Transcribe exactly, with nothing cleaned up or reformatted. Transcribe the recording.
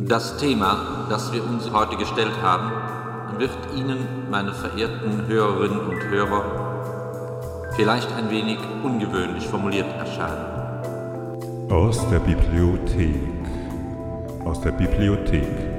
Das Thema, das wir uns heute gestellt haben, wird Ihnen, meine verehrten Hörerinnen und Hörer, vielleicht ein wenig ungewöhnlich formuliert erscheinen. Aus der Bibliothek. Aus der Bibliothek.